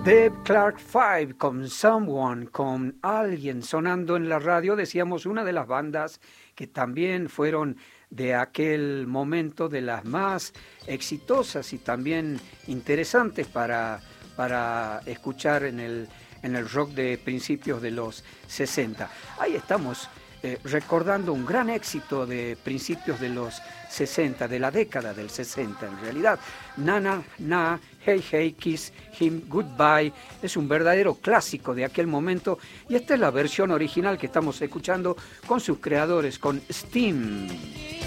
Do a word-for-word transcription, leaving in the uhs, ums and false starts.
Dave Clark Five con Someone, con alguien sonando en la radio. Decíamos, una de las bandas que también fueron de aquel momento de las más exitosas y también interesantes para, para escuchar en el, en el rock de principios de los sesenta. Ahí estamos eh, recordando un gran éxito de principios de los sesenta, de la década del sesenta en realidad. Na Na Na, Hey Hey, Kiss Him Goodbye, es un verdadero clásico de aquel momento y esta es la versión original que estamos escuchando con sus creadores, con Steam.